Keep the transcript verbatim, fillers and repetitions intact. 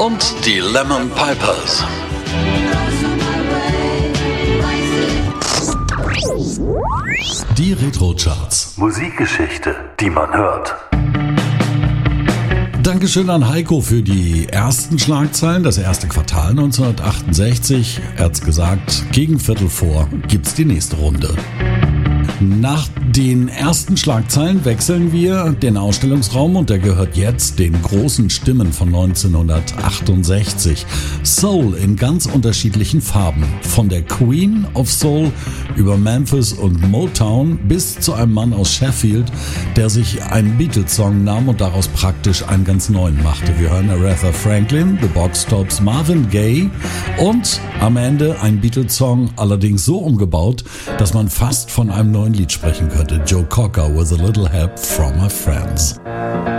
und die Lemon Pipers. Die Retro-Charts. Musikgeschichte, die man hört. Dankeschön an Heiko für die ersten Schlagzeilen, das erste Quartal neunzehnhundertachtundsechzig. Er hat's gesagt, gegen Viertel vor gibt's die nächste Runde. Nach den ersten Schlagzeilen wechseln wir den Ausstellungsraum und der gehört jetzt den großen Stimmen von neunzehnhundertachtundsechzig. Soul in ganz unterschiedlichen Farben. Von der Queen of Soul über Memphis und Motown bis zu einem Mann aus Sheffield, der sich einen Beatles-Song nahm und daraus praktisch einen ganz neuen machte. Wir hören Aretha Franklin, The Box Tops, Marvin Gaye und am Ende ein Beatles-Song, allerdings so umgebaut, dass man fast von einem neuen Lied sprechen könnte. Joe Cocker with a little help from my friends.